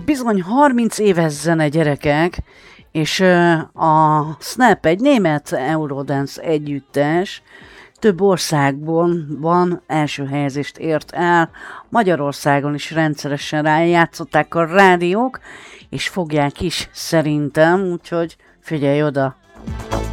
Bizony 30 éves zene, gyerekek, és a Snap egy német Eurodance együttes, több országban van első helyezést ért el, Magyarországon is rendszeresen rájátszották a rádiók, és fogják is szerintem, úgyhogy figyelj oda!